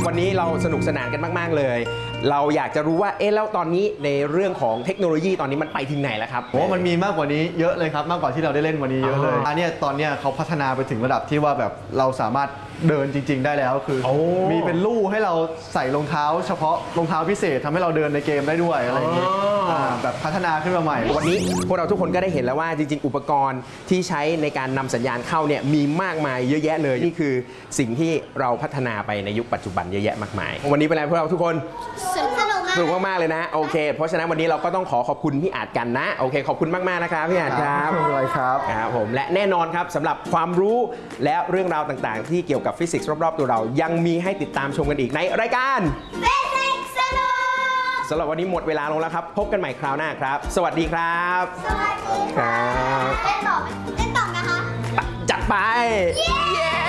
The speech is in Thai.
วันนี้เราสนุกสนานกันมากๆเลยเราอยากจะรู้ว่าแล้วตอนนี้ในเรื่องของเทคโนโลยีตอนนี้มันไปถึงไหนแล้วครับโอ้มันมีมากกว่านี้เยอะเลยครับมากกว่าที่เราได้เล่นวันนี้เยอะเลยอันนี้ตอนนี้เขาพัฒนาไปถึงระดับที่ว่าแบบเราสามารถเดินจริงๆได้แล้วคือมีเป็นลู่ให้เราใส่รองเท้าเฉพาะรองเท้าพิเศษทำให้เราเดินในเกมได้ด้วยอะไรอย่างนี้แบบพัฒนาขึ้นมาใหม่วันนี้พวกเราทุกคนก็ได้เห็นแล้วว่าจริงๆอุปกรณ์ที่ใช้ในการนำสัญญาณเข้าเนี่ยมีมากมายเยอะแยะเลยนี่คือสิ่งที่เราพัฒนาไปในยุคปัจจุบันเยอะแยะมากมายวันนี้เป็นไรพวกเราทุกคนสนุกมากๆเลยนะโอเคเพราะฉะนั้นวันนี้เราก็ต้องขอบคุณพี่อาจกันนะโอเคขอบคุณมากๆนะครับพี่อาจครับไม่เป็นไรครับครับผมและแน่นอนครับสำหรับความรู้และเรื่องราวต่างๆที่เกี่ยวกับฟิสิกส์รอบๆตัวเรายังมีให้ติดตามชมกันอีกในรายการสำหรับวันนี้หมดเวลาลงแล้วครับพบกันใหม่คราวหน้าครับสวัสดีครับสวัสดีครับเล่นต่อนะคะจัดไป